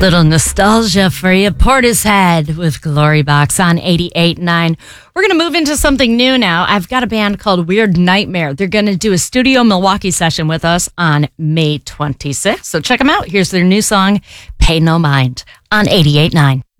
Little nostalgia for you. Portishead with Glory Box on 88.9. We're going to move into something new now. I've got a band called Weird Nightmare. They're going to do a Studio Milwaukee session with us on May 26th. So check them out. Here's their new song, Pay No Mind, on 88.9.